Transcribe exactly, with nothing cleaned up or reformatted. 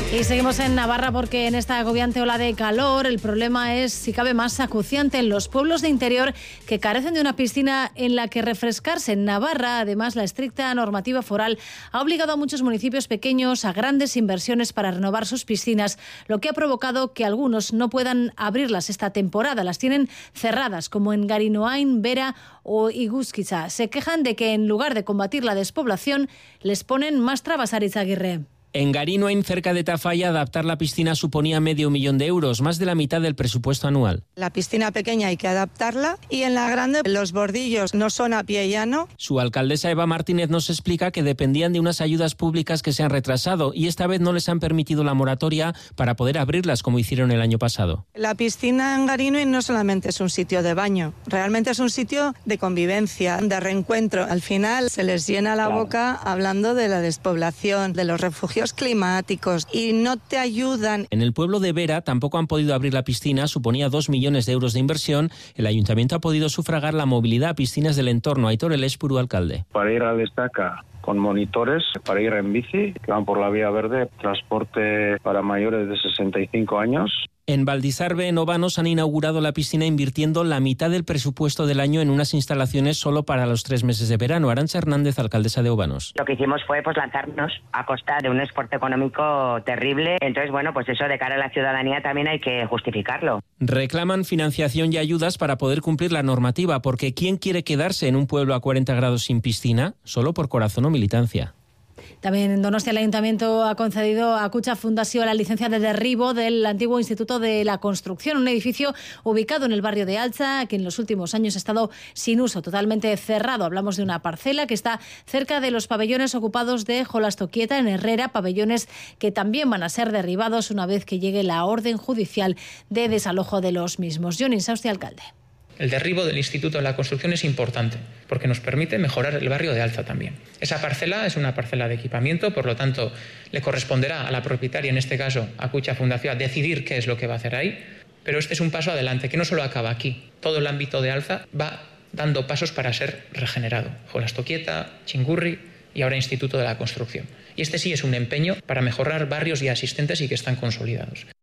Y seguimos en Navarra porque en esta agobiante ola de calor el problema es, si cabe, más acuciante en los pueblos de interior que carecen de una piscina en la que refrescarse. En Navarra, además, la estricta normativa foral ha obligado a muchos municipios pequeños a grandes inversiones para renovar sus piscinas, lo que ha provocado que algunos no puedan abrirlas esta temporada. Las tienen cerradas, como en Garinoain, Vera o Iguzquiza. Se quejan de que en lugar de combatir la despoblación, les ponen más trabas. Aritz Aguirre. En Garinoain, cerca de Tafalla, adaptar la piscina suponía medio millón de euros, más de la mitad del presupuesto anual. La piscina pequeña hay que adaptarla y en la grande los bordillos no son a pie llano. Su alcaldesa Eva Martínez nos explica que dependían de unas ayudas públicas que se han retrasado y esta vez no les han permitido la moratoria para poder abrirlas como hicieron el año pasado. La piscina en Garinoain no solamente es un sitio de baño, realmente es un sitio de convivencia, de reencuentro. Al final se les llena la claro. boca hablando de la despoblación, de los refugios climáticos y no te ayudan. En el pueblo de Vera tampoco han podido abrir la piscina, suponía dos millones de euros de inversión. El ayuntamiento ha podido sufragar la movilidad a piscinas del entorno. Aitor Elespuru, alcalde. Para ir al Estaca con monitores, para ir en bici, que van por la vía verde, transporte para mayores de sesenta y cinco años. En Valdizarbe, en Obanos, han inaugurado la piscina invirtiendo la mitad del presupuesto del año en unas instalaciones solo para los tres meses de verano. Arantxa Hernández, alcaldesa de Obanos. Lo que hicimos fue pues lanzarnos a costa de un esfuerzo económico terrible. Entonces, bueno, pues eso de cara a la ciudadanía también hay que justificarlo. Reclaman financiación y ayudas para poder cumplir la normativa, porque ¿quién quiere quedarse en un pueblo a cuarenta grados sin piscina? Solo por corazón o militancia. También en Donostia el Ayuntamiento ha concedido a Kutxa Fundació la licencia de derribo del antiguo Instituto de la Construcción, un edificio ubicado en el barrio de Altza, que en los últimos años ha estado sin uso, totalmente cerrado. Hablamos de una parcela que está cerca de los pabellones ocupados de Jolastoquieta en Herrera, pabellones que también van a ser derribados una vez que llegue la orden judicial de desalojo de los mismos. Jon Insausti, alcalde. El derribo del Instituto de la Construcción es importante porque nos permite mejorar el barrio de Altza también. Esa parcela es una parcela de equipamiento, por lo tanto le corresponderá a la propietaria, en este caso a Kutxa Fundació, decidir qué es lo que va a hacer ahí, pero este es un paso adelante que no solo acaba aquí. Todo el ámbito de Altza va dando pasos para ser regenerado. Jolastoquieta, Txingurri y ahora Instituto de la Construcción. Y este sí es un empeño para mejorar barrios ya existentes y que están consolidados.